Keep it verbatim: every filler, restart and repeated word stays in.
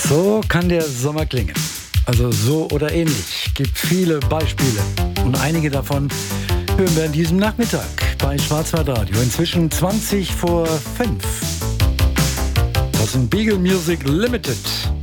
So kann der Sommer klingen. Also so oder ähnlich. Gibt viele Beispiele. Und einige davon hören wir an diesem Nachmittag bei Schwarzwaldradio. Inzwischen zwanzig vor fünf. Das sind Beagle Music Limited.